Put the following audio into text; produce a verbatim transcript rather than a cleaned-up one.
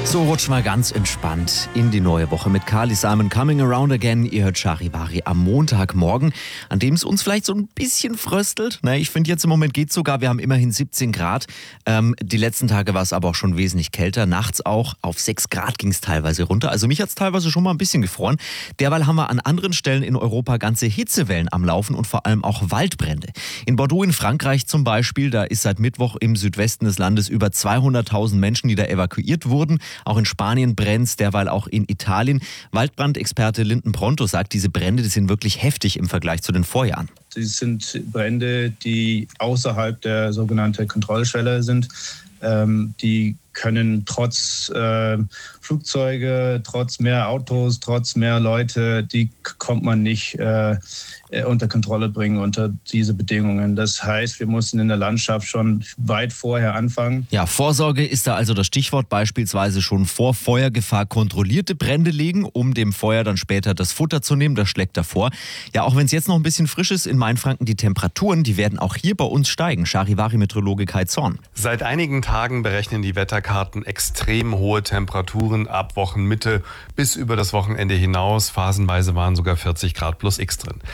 So rutscht mal ganz entspannt in die neue Woche mit Carly Simon Coming Around Again. Ihr hört Charivari am Montagmorgen, an dem es uns vielleicht so ein bisschen fröstelt. Na, ich finde jetzt im Moment geht's sogar, wir haben immerhin siebzehn Grad. Ähm, die letzten Tage war es aber auch schon wesentlich kälter. Nachts auch auf sechs Grad ging es teilweise runter. Also mich hat es teilweise schon mal ein bisschen gefroren. Derweil haben wir an anderen Stellen in Europa ganze Hitzewellen am Laufen und vor allem auch Waldbrände. In Bordeaux in Frankreich zum Beispiel, da ist seit Mittwoch im Südwesten des Landes über zweihunderttausend Menschen, die da evakuiert wurden. Auch in Spanien brennt, derweil auch in Italien. Waldbrandexperte Linden Pronto sagt, diese Brände, die sind wirklich heftig im Vergleich zu den Vorjahren. Das sind Brände, die außerhalb der sogenannten Kontrollschwelle sind. Ähm, die können trotz äh, Flugzeuge, trotz mehr Autos, trotz mehr Leute, die kommt man nicht äh, unter Kontrolle bringen unter diese Bedingungen. Das heißt, wir mussten in der Landschaft schon weit vorher anfangen. Ja, Vorsorge ist da also das Stichwort, beispielsweise schon vor Feuergefahr kontrollierte Brände legen, um dem Feuer dann später das Futter zu nehmen, das schlägt davor. Ja, auch wenn es jetzt noch ein bisschen frisch ist in Mainfranken, die Temperaturen, die werden auch hier bei uns steigen. Charivari-Meteorologe Kai Zorn. Seit einigen Tagen berechnen die Wetterkarten extrem hohe Temperaturen ab Wochenmitte bis über das Wochenende hinaus. Phasenweise waren sogar vierzig Grad plus X drin.